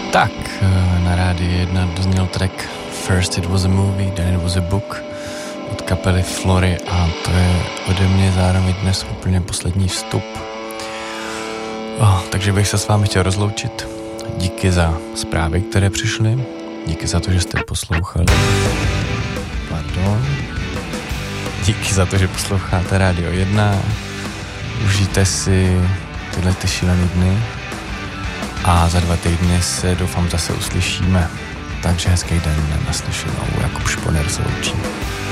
Tak, na rádiu 1 dozněl track First It Was a Movie, Then It Was a Book od kapely Flory a to je ode mě zároveň dnes úplně poslední vstup. Takže bych se s vámi chtěl rozloučit. Díky za zprávy, které přišly. Díky za to, že jste poslouchali. Pardon. Díky za to, že posloucháte Rádio 1. Užijte si tyhle šílené dny. A za 2 týdny se doufám zase uslyšíme. Takže hezký den, naslyšenou, Jakub Šponer se loučí.